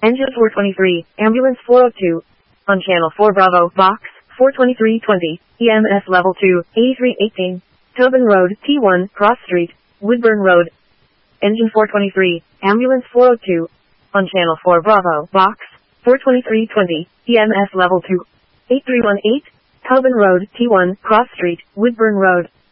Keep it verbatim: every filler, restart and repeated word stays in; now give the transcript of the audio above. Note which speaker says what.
Speaker 1: Engine four twenty-three, Ambulance four oh two. On Channel four Bravo, Box, four twenty-three twenty, E M S Level two, eighty-three eighteen. Tobin Road, T one, Cross Street, Woodburn Road. Engine four twenty-three, Ambulance four oh two. On Channel four Bravo, Box, four twenty-three twenty, E M S Level two, eight three one eight. Tobin Road, T one, Cross Street, Woodburn Road.